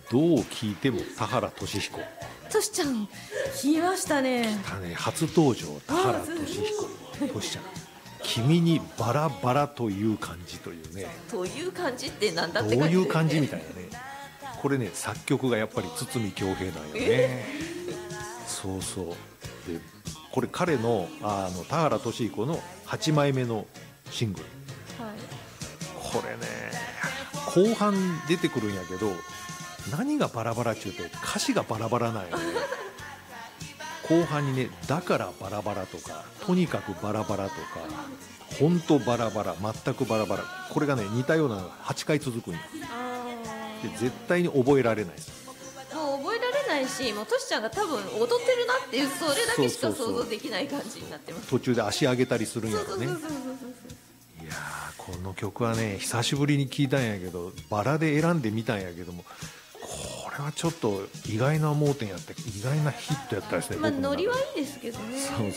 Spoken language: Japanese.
どう聞いても田原俊彦。 としちゃん来ましたね。 初登場、田原俊彦。としちゃん、君にバラバラという感じというね。 という感じってなんだっどうて感じ、 いう感じみたいなね。これね、作曲がやっぱり堤恭平なんよね。そうそう。でこれ彼の田原俊彦の8枚目のシングル。 はい、 これね、後半出てくるんやけど、何がバラバラっちゅうと歌詞がバラバラなんよね。後半にね、だからバラバラとか、とにかくバラバラとか、ほんとバラバラ、全くバラバラ、これがね、似たようなのが8回続くんよ。で絶対に覚えられない。 もう覚えられないし、もうとしちゃんが多分踊ってるなっていう、それだけしか想像できない感じになってます。 途中で足上げたりするんやろね。いそうそうそうそうやー、この曲はね、久しぶりに聴いたんやけど、バラで選んでみたんやけども、これはちょっと意外な盲点やって、意外なヒットやったですね。 まあ僕の中でノリはいいですけどね。 そう